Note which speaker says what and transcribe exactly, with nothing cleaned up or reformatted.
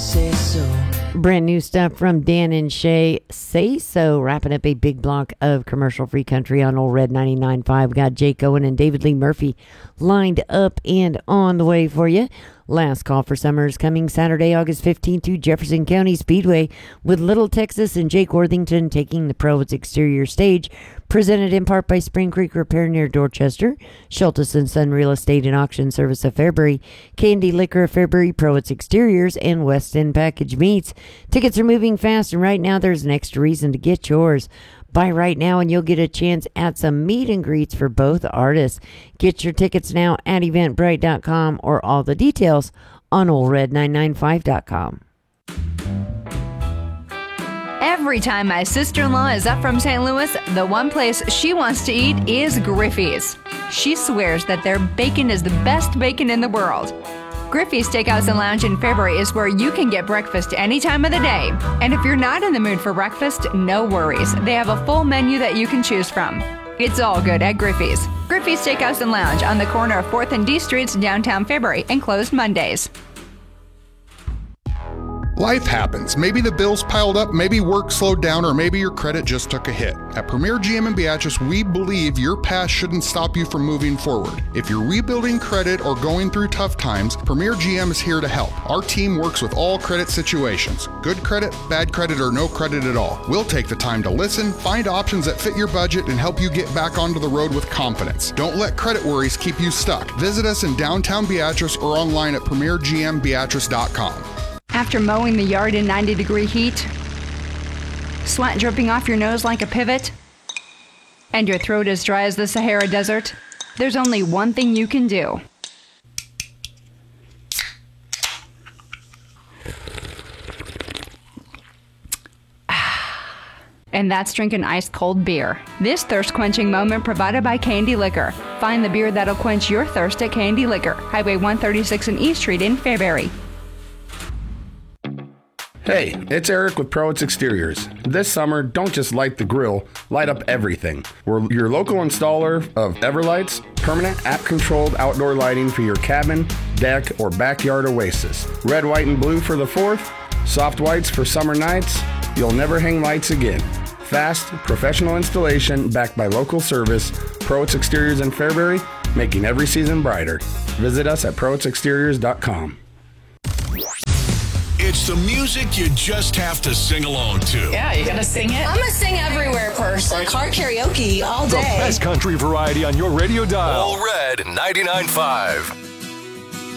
Speaker 1: Say so.
Speaker 2: Brand new stuff from Dan and Shay. Say So, wrapping up a big block of commercial-free country on Old Red ninety-nine point five. We got Jake Owen and David Lee Murphy lined up and on the way for you. Last Call for Summer is coming Saturday, August fifteenth to Jefferson County Speedway with Little Texas and Jake Worthington taking the Pro's exterior stage. Presented in part by Spring Creek Repair near Dorchester, Schultes and Son Real Estate and Auction Service of Fairbury, Candy Liquor of Fairbury, Pro Its Exteriors, and West End Package Meats. Tickets are moving fast, and right now there's an extra reason to get yours. Buy right now and you'll get a chance at some meet and greets for both artists. Get your tickets now at eventbrite dot com or all the details on old red nine nine five dot com.
Speaker 3: Every time my sister-in-law is up from Saint Louis, the one place she wants to eat is Griffey's. She swears that their bacon is the best bacon in the world. Griffey's Steakhouse and Lounge in Fairbury is where you can get breakfast any time of the day. And if you're not in the mood for breakfast, no worries. They have a full menu that you can choose from. It's all good at Griffey's. Griffey's Steakhouse and Lounge on the corner of fourth and D Streets, downtown Fairbury, and closed Mondays.
Speaker 4: Life happens. Maybe the bills piled up, maybe work slowed down, or maybe your credit just took a hit. At Premier G M in Beatrice, we believe your past shouldn't stop you from moving forward. If you're rebuilding credit or going through tough times, Premier G M is here to help. Our team works with all credit situations. Good credit, bad credit, or no credit at all. We'll take the time to listen, find options that fit your budget, and help you get back onto the road with confidence. Don't let credit worries keep you stuck. Visit us in downtown Beatrice or online at premier g m beatrice dot com.
Speaker 3: After mowing the yard in ninety degree heat, sweat dripping off your nose like a pivot, and your throat as dry as the Sahara Desert, there's only one thing you can do. And that's drinking ice cold beer. This thirst quenching moment provided by Candy Liquor. Find the beer that'll quench your thirst at Candy Liquor, Highway one thirty-six and East Street in Fairbury.
Speaker 5: Hey, it's Eric with Pro Its Exteriors. This summer, don't just light the grill, light up everything. We're your local installer of Everlights, permanent app-controlled outdoor lighting for your cabin, deck, or backyard oasis. Red, white, and blue for the fourth, soft whites for summer nights. You'll never hang lights again. Fast, professional installation backed by local service. Pro Its Exteriors in Fairbury, making every season brighter. Visit us at pro its exteriors dot com.
Speaker 6: It's the music you just have to sing along to.
Speaker 7: Yeah, you gotta sing it.
Speaker 8: I'm a sing everywhere person. Car karaoke all day.
Speaker 6: The best country variety on your radio dial. All Red ninety-nine point five.